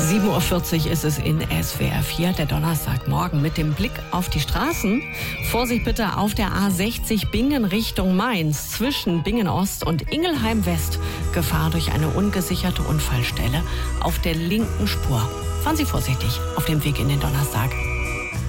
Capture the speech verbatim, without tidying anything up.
sieben Uhr vierzig ist es in S W R vier, der Donnerstagmorgen mit dem Blick auf die Straßen. Vorsicht bitte auf der A sechzig Bingen Richtung Mainz zwischen Bingen Ost und Ingelheim West. Gefahr durch eine ungesicherte Unfallstelle auf der linken Spur. Fahren Sie vorsichtig auf dem Weg in den Donnerstag.